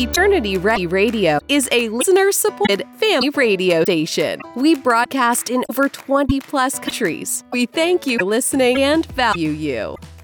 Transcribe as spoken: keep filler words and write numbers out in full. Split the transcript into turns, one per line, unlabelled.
Eternity Ready Radio is a listener-supported family radio station. We broadcast in over twenty plus countries. We thank you for listening and value you.